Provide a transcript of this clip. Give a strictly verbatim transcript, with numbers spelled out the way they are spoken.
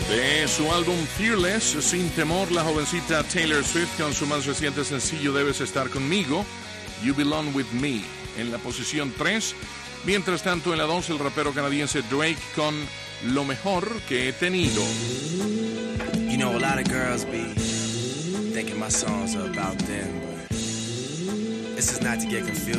De su álbum Fearless, Sin Temor, la jovencita Taylor Swift con su más reciente sencillo Debes Estar Conmigo, You Belong With Me, en la posición tres. Mientras tanto, en la dos, el rapero canadiense Drake con Lo Mejor Que He Tenido. You know, a lot of girls be thinking my songs are about them, but this is not to get confused.